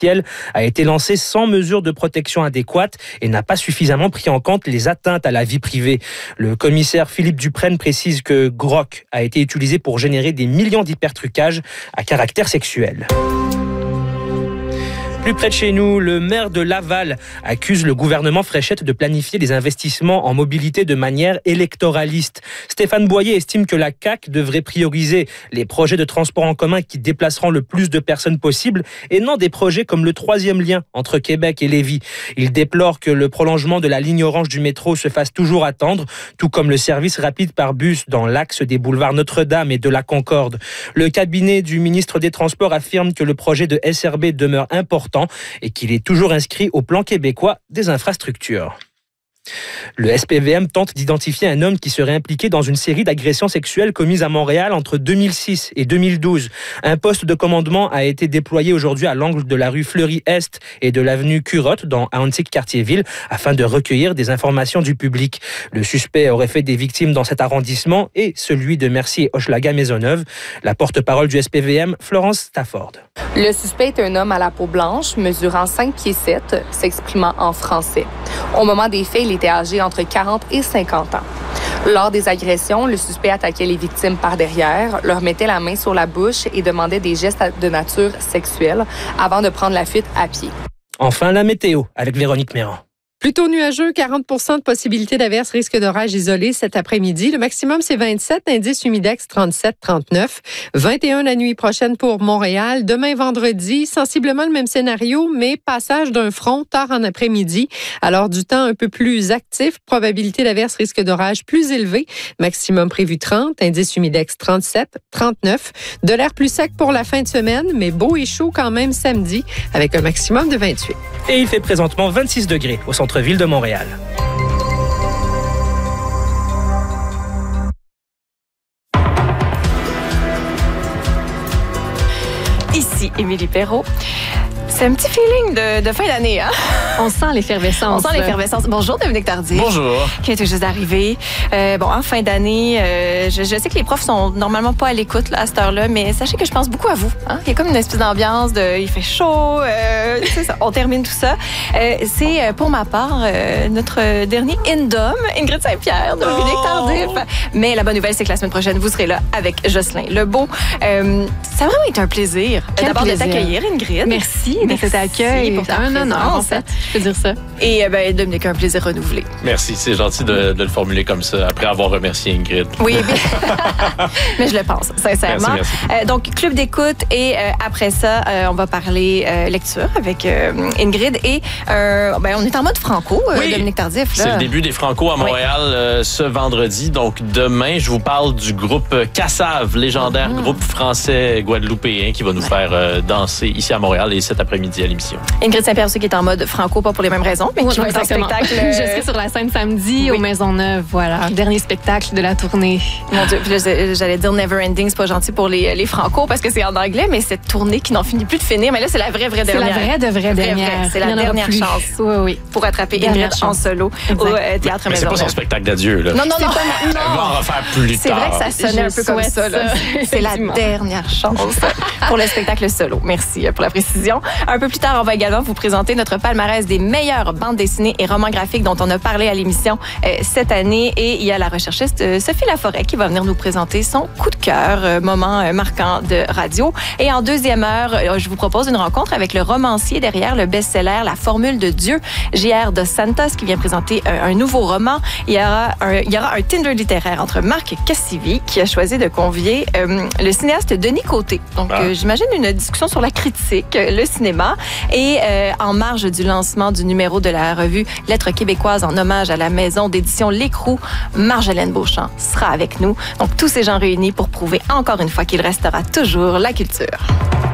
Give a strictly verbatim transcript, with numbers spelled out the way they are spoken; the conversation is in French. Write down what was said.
a été lancé sans mesure de protection adéquate et n'a pas suffisamment pris en compte les atteintes à la vie privée. Le commissaire Philippe Duprenne précise que Grok a été utilisé pour générer des millions d'hypertrucages à caractère sexuel. Plus près de chez nous, le maire de Laval accuse le gouvernement Fréchette de planifier des investissements en mobilité de manière électoraliste. Stéphane Boyer estime que la C A Q devrait prioriser les projets de transport en commun qui déplaceront le plus de personnes possible et non des projets comme le troisième lien entre Québec et Lévis. Il déplore que le prolongement de la ligne orange du métro se fasse toujours attendre, tout comme le service rapide par bus dans l'axe des boulevards Notre-Dame et de la Concorde. Le cabinet du ministre des Transports affirme que le projet de S R B demeure important et qu'il est toujours inscrit au plan québécois des infrastructures. Le S P V M tente d'identifier un homme qui serait impliqué dans une série d'agressions sexuelles commises à Montréal entre deux mille six et deux mille douze. Un poste de commandement a été déployé aujourd'hui à l'angle de la rue Fleury-Est et de l'avenue Curotte dans Ahuntsic-Cartierville afin de recueillir des informations du public. Le suspect aurait fait des victimes dans cet arrondissement et celui de Mercier-Hochelaga-Maisonneuve. La porte-parole du S P V M, Florence Stafford. Le suspect est un homme à la peau blanche, mesurant cinq pieds sept, s'exprimant en français. Au moment des faits, il était âgé entre quarante et cinquante ans. Lors des agressions, le suspect attaquait les victimes par derrière, leur mettait la main sur la bouche et demandait des gestes de nature sexuelle avant de prendre la fuite à pied. Enfin, la météo avec Véronique Méran. Plutôt nuageux, quarante pour cent de possibilité d'averse, risque d'orage isolé cet après-midi. Le maximum, c'est vingt-sept, indice humidex trente-sept trente-neuf. vingt et un la nuit prochaine pour Montréal. Demain, vendredi, sensiblement le même scénario, mais passage d'un front tard en après-midi. Alors, du temps un peu plus actif, probabilité d'averse, risque d'orage plus élevé. Maximum prévu trente, indice humidex trente-sept trente-neuf. De l'air plus sec pour la fin de semaine, mais beau et chaud quand même samedi, avec un maximum de vingt-huit. Et il fait présentement vingt-six degrés au centre-ville de Montréal. Ici Émilie Perrault. C'est un petit feeling de, de fin d'année, hein? On sent l'effervescence. On sent l'effervescence. Bonjour, Dominique Tardy. Bonjour. Qui est tout juste d'arriver. Euh, bon, en fin d'année, euh, je, je sais que les profs sont normalement pas à l'écoute là, à cette heure-là, mais sachez que je pense beaucoup à vous. Hein? Il y a comme une espèce d'ambiance de il fait chaud, euh, c'est ça, on termine tout ça. Euh, c'est pour ma part euh, notre dernier Indom, Ingrid Saint-Pierre, Dominique oh. Tardif. Mais la bonne nouvelle, c'est que la semaine prochaine, vous serez là avec Jocelyn Lebeau. Euh, ça a vraiment été un plaisir. Quel D'abord plaisir. de t'accueillir, Ingrid. Merci. De cet accueil. Pour ta un honneur, en fait. Je peux dire ça. Et ben, Dominique, un plaisir renouvelé. Merci, c'est gentil de, de le formuler comme ça, après avoir remercié Ingrid. Oui, mais, mais je le pense, sincèrement. Merci, merci. Euh, donc, club d'écoute et euh, après ça, euh, on va parler euh, lecture avec euh, Ingrid. Et euh, ben, on est en mode franco, euh, oui, Dominique Tardif. Là. C'est le début des Franco à Montréal oui. euh, ce vendredi. Donc, demain, je vous parle du groupe Cassave, légendaire mm-hmm. groupe français guadeloupéen qui va nous ouais. faire euh, danser ici à Montréal et cet après-midi à l'émission. Ingrid Saint-Pierre aussi qui est en mode franco, pas pour les mêmes raisons, mais oui, qui va être en spectacle. Je serai sur la scène samedi oui. au Maisonneuve, voilà, dernier spectacle de la tournée. Mon Dieu, puis là, j'allais dire Never Ending, c'est pas gentil pour les, les franco parce que c'est en anglais, mais cette tournée qui n'en finit plus de finir, mais là c'est la vraie vraie dernière. C'est la vraie de vraie dernière. Vrai, c'est la dernière plus. chance. Oui, oui. Pour attraper dernière Ingrid chance. en solo exact. Au euh, théâtre mais, mais c'est pas son spectacle d'adieu là. Non non non. non. Elle va en refaire plus c'est tard. C'est vrai que ça sonnait Je un peu comme ça. Là. C'est la dernière chance pour le spectacle solo. Merci pour la précision. Un peu plus tard, on va également vous présenter notre palmarès des meilleures bandes dessinées et romans graphiques dont on a parlé à l'émission euh, cette année. Et il y a la recherchiste euh, Sophie Laforêt qui va venir nous présenter son coup de cœur, euh, moment euh, marquant de radio. Et en deuxième heure, euh, je vous propose une rencontre avec le romancier derrière le best-seller La Formule de Dieu, J R dos Santos, qui vient présenter euh, un nouveau roman. Il y aura un, il y aura un Tinder littéraire entre Marc Cassivi, qui a choisi de convier euh, le cinéaste Denis Côté. Donc, ah. euh, j'imagine une discussion sur la critique, le cinéma. Et euh, en marge du lancement du numéro de la revue Lettres québécoises en hommage à la maison d'édition L'Écrou, Marjolaine Beauchamp sera avec nous. Donc, tous ces gens réunis pour prouver encore une fois qu'il restera toujours la culture.